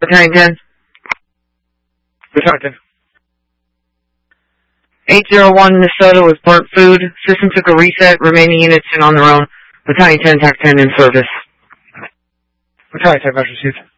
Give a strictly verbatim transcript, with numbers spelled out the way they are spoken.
Battalion ten. Battalion ten. eight oh one Minnesota with burnt food. System took a reset. Remaining units in on their own. Battalion ten, T A C ten in service. Battalion ten, Measure received.